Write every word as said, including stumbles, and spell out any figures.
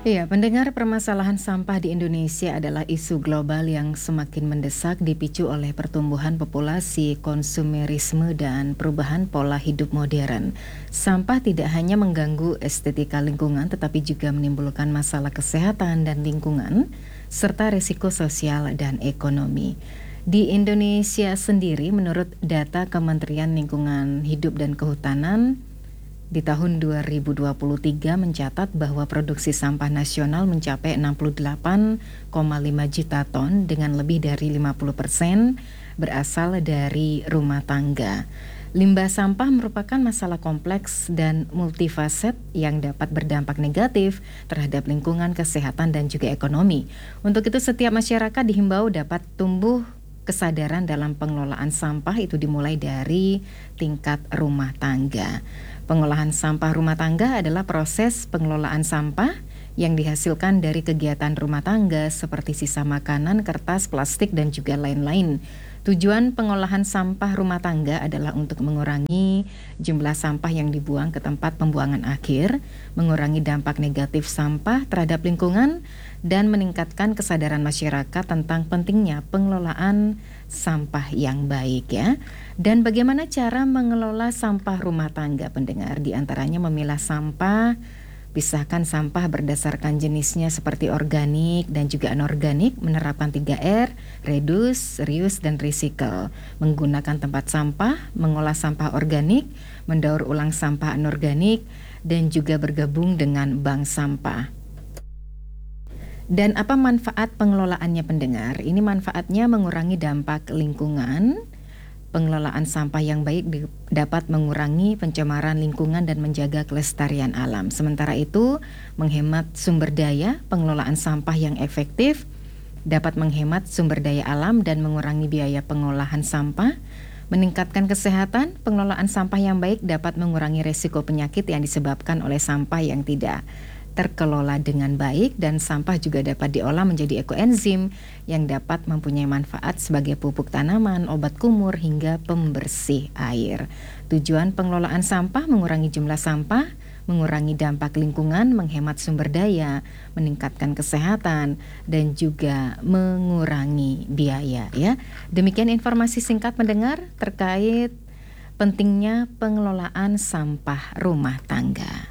Iya, pendengar, permasalahan sampah di Indonesia adalah isu global yang semakin mendesak dipicu oleh pertumbuhan populasi, konsumerisme, dan perubahan pola hidup modern. Sampah tidak hanya mengganggu estetika lingkungan, tetapi juga menimbulkan masalah kesehatan dan lingkungan, serta risiko sosial dan ekonomi. Di Indonesia sendiri, menurut data Kementerian Lingkungan Hidup dan Kehutanan, di tahun dua ribu dua puluh tiga mencatat bahwa produksi sampah nasional mencapai enam puluh delapan koma lima juta ton dengan lebih dari lima puluh persen berasal dari rumah tangga. Limbah sampah merupakan masalah kompleks dan multifaset yang dapat berdampak negatif terhadap lingkungan, kesehatan, dan juga ekonomi. Untuk itu, setiap masyarakat dihimbau dapat tumbuh kesadaran dalam pengelolaan sampah, itu dimulai dari tingkat rumah tangga. Pengolahan sampah rumah tangga adalah proses pengelolaan sampah yang dihasilkan dari kegiatan rumah tangga seperti sisa makanan, kertas, plastik, dan juga lain-lain. Tujuan pengolahan sampah rumah tangga adalah untuk mengurangi jumlah sampah yang dibuang ke tempat pembuangan akhir, mengurangi dampak negatif sampah terhadap lingkungan, dan meningkatkan kesadaran masyarakat tentang pentingnya pengelolaan sampah yang baik, ya. Dan bagaimana cara mengelola sampah rumah tangga, pendengar? Di antaranya memilah sampah, pisahkan sampah berdasarkan jenisnya seperti organik dan juga anorganik, menerapkan tiga R, reduce, reuse, dan recycle. Menggunakan tempat sampah, mengolah sampah organik, mendaur ulang sampah anorganik, dan juga bergabung dengan bank sampah. Dan apa manfaat pengelolaannya, pendengar? Ini manfaatnya mengurangi dampak lingkungan. Pengelolaan sampah yang baik di, dapat mengurangi pencemaran lingkungan dan menjaga kelestarian alam. Sementara itu, menghemat sumber daya, pengelolaan sampah yang efektif dapat menghemat sumber daya alam dan mengurangi biaya pengolahan sampah. Meningkatkan kesehatan, pengelolaan sampah yang baik dapat mengurangi resiko penyakit yang disebabkan oleh sampah yang tidak terkelola dengan baik, dan sampah juga dapat diolah menjadi ekoenzim yang dapat mempunyai manfaat sebagai pupuk tanaman, obat kumur, hingga pembersih air. Tujuan pengelolaan sampah mengurangi jumlah sampah, mengurangi dampak lingkungan, menghemat sumber daya, meningkatkan kesehatan, dan juga mengurangi biaya, ya. Demikian informasi singkat, pendengar, terkait pentingnya pengelolaan sampah rumah tangga.